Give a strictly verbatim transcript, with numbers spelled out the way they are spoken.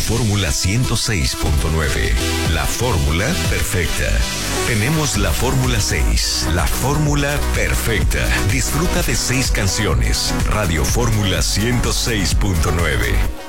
Fórmula ciento seis punto nueve. La fórmula perfecta. Tenemos la Fórmula seis, la fórmula perfecta. Disfruta de seis canciones. Radio Fórmula ciento seis punto nueve.